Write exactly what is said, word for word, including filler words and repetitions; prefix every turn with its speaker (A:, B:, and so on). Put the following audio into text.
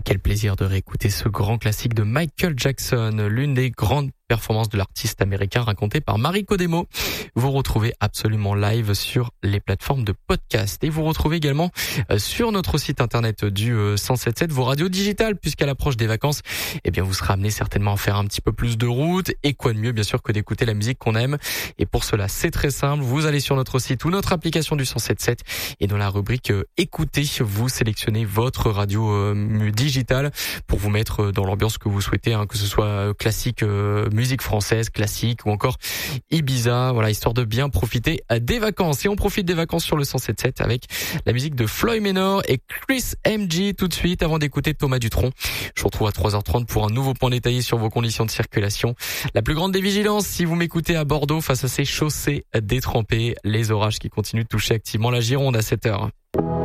A: Quel plaisir de réécouter ce grand classique de Michael Jackson, l'une des grandes performances de l'artiste américain racontée par Marie Codemo. Vous retrouvez absolument live sur les plateformes de podcast et vous retrouvez également sur notre site internet du cent sept virgule sept vos radios digitales, puisqu'à l'approche des vacances, eh bien vous serez amené certainement à faire un petit peu plus de route, et quoi de mieux bien sûr que d'écouter la musique qu'on aime. Et pour cela, c'est très simple, vous allez sur notre site ou notre application du cent sept virgule sept et dans la rubrique euh, écoutez, vous sélectionnez votre radio euh, digitale pour vous mettre dans l'ambiance que vous souhaitez, hein, que ce soit classique, euh, musique française, classique ou encore Ibiza, voilà, histoire de bien profiter des vacances. Et on profite des vacances sur le cent sept virgule sept avec la musique de Floyd Manor et Chris M G tout de suite avant d'écouter Thomas Dutronc. Je vous retrouve à trois heures trente pour un nouveau point détaillé sur vos conditions de circulation. La plus grande des vigilances si vous m'écoutez à Bordeaux face à ces chaussées détrempées, les orages qui continuent de toucher activement la Gironde à cette heure.